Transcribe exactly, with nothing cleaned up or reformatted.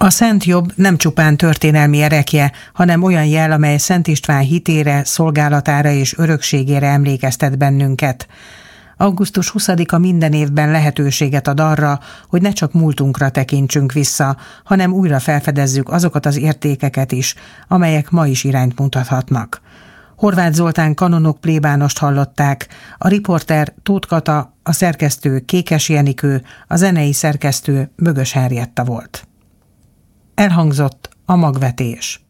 A Szent Jobb nem csupán történelmi erekje, hanem olyan jel, amely Szent István hitére, szolgálatára és örökségére emlékeztet bennünket. augusztus huszadika minden évben lehetőséget ad arra, hogy ne csak múltunkra tekintsünk vissza, hanem újra felfedezzük azokat az értékeket is, amelyek ma is irányt mutathatnak. Horváth Zoltán kanonok plébánost hallották, a riporter Tóth Kata, a szerkesztő Kékes Jenikő, a zenei szerkesztő Bögös Henrietta volt. Elhangzott a magvetés.